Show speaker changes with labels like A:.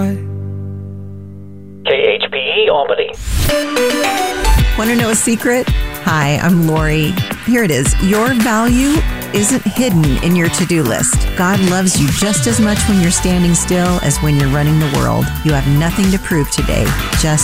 A: try.
B: KHPE Albany.
C: Want to know a secret? Hi, I'm Lori. Here it is. Your value isn't hidden in your to-do list. God loves you just as much when you're standing still as when you're running the world. You have nothing to prove today, just